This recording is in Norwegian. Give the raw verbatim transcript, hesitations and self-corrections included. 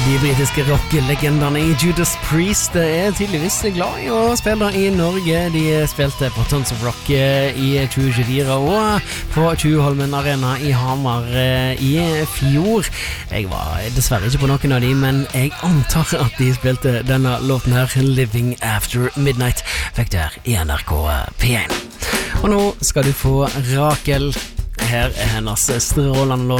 De britiske rocklegendene i Judas Priest er tydeligvis glad i å spille i Norge. De spilte på Tons of Rock i tjue tjuefire og på Tjuvholmen Arena i Hamar i fjor. Jeg var dessverre ikke på noen av de, men jeg antar at de spilte denne låten her, Living After Midnight, fikk du her i N R K P én. Og nå skal du få Rakel. Her er hennes strålende låt